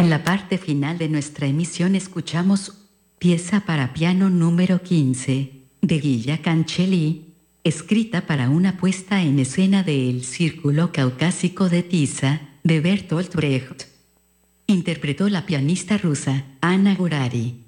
En la parte final de nuestra emisión escuchamos pieza para piano número 15 de Guilla Cancelli, escrita para una puesta en escena de El Círculo Caucásico de Tisa, de Bertolt Brecht. Interpretó la pianista rusa Anna Gurari.